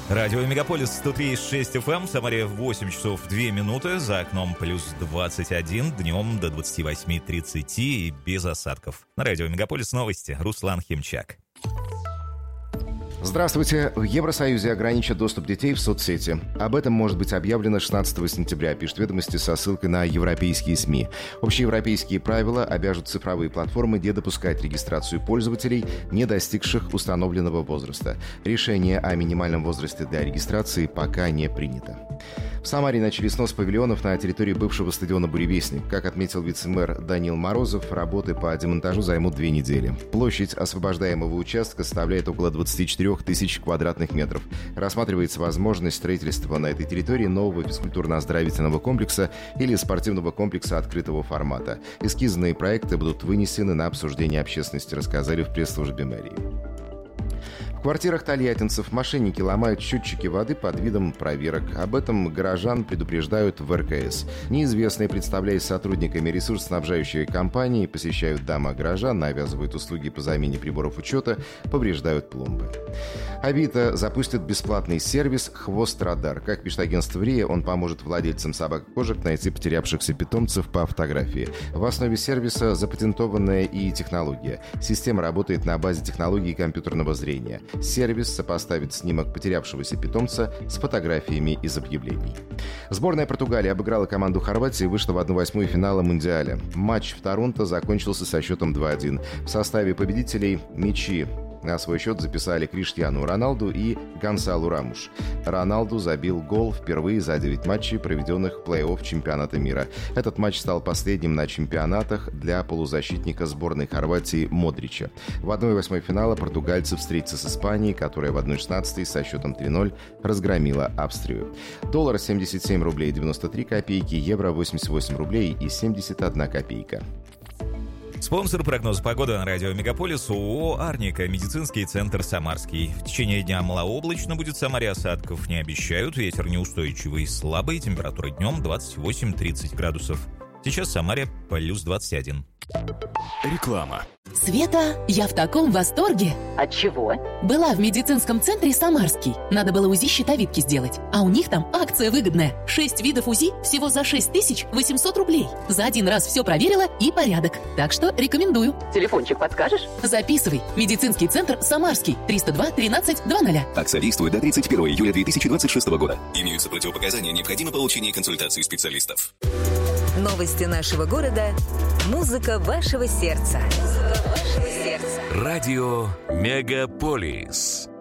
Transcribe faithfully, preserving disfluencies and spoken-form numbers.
Радио Мегаполис сто три и шесть эф эм, в Самаре восемь часов две минуты, за окном плюс двадцать один, днем до двадцать восемь тридцать и без осадков. На Радио Мегаполис новости, Руслан Химчак. Здравствуйте. В Евросоюзе ограничат доступ детей в соцсети. Об этом может быть объявлено шестнадцатого сентября, пишет «Ведомости» со ссылкой на европейские СМИ. Общеевропейские правила обяжут цифровые платформы не допускать регистрацию пользователей, не достигших установленного возраста. Решение о минимальном возрасте для регистрации пока не принято. В Самаре начали снос павильонов на территории бывшего стадиона «Буревестник». Как отметил вице-мэр Даниил Морозов, работы по демонтажу займут две недели. Площадь освобождаемого участка составляет около двадцать четыре тысячи квадратных метров. Рассматривается возможность строительства на этой территории нового физкультурно-оздоровительного комплекса или спортивного комплекса открытого формата. Эскизные проекты будут вынесены на обсуждение общественности, рассказали в пресс-службе мэрии. В квартирах тольяттинцев мошенники ломают счетчики воды под видом проверок. Об этом горожан предупреждают в эр ка эс. Неизвестные, представляясь сотрудниками ресурсоснабжающей компании, посещают дома горожан, навязывают услуги по замене приборов учета, повреждают пломбы. Авито запустит бесплатный сервис «Хвост Радар». Как пишет агентство РИА, он поможет владельцам собак-кошек найти потерявшихся питомцев по фотографии. В основе сервиса запатентованная и технология. Система работает на базе технологии компьютерного зрения. Сервис сопоставит снимок потерявшегося питомца с фотографиями из объявлений. Сборная Португалии обыграла команду Хорватии и вышла в одну восьмую финала Мундиаля. Матч в Торонто закончился со счетом два один. В составе победителей мячи на свой счет записали Криштиану Роналду и Гонсалу Рамуш. Роналду забил гол впервые за девять матчей, проведенных в плей-офф чемпионата мира. Этот матч стал последним на чемпионатах для полузащитника сборной Хорватии Модрича. В одной восьмой финала португальцы встретятся с Испанией, которая в одной шестнадцатой со счетом три ноль разгромила Австрию. Доллар семьдесят семь рублей девяносто три копейки, евро восемьдесят восемь рублей и семьдесят одна копейка. Спонсор прогноза погоды на Радио Мегаполис ООО «Арника», медицинский центр «Самарский». В течение дня малооблачно будет в Самаре, осадков не обещают. Ветер неустойчивый, слабый, температура днем двадцать восемь тридцать градусов. Сейчас в Самаре плюс двадцать один. Реклама. Света, я в таком восторге. От чего? Была в медицинском центре «Самарский». Надо было УЗИ щитовидки сделать. А у них там акция выгодная. Шесть видов УЗИ всего за шесть тысяч восемьсот рублей. За один раз все проверила и порядок. Так что рекомендую. Телефончик подскажешь? Записывай. Медицинский центр «Самарский». триста два тринадцать двадцать. Акция действует до тридцать первого июля две тысячи двадцать шестого года. Имеются противопоказания. Необходимо получение консультации специалистов. Новости нашего города. Музыка вашего сердца. Музыка вашего сердца. Радио Мегаполис.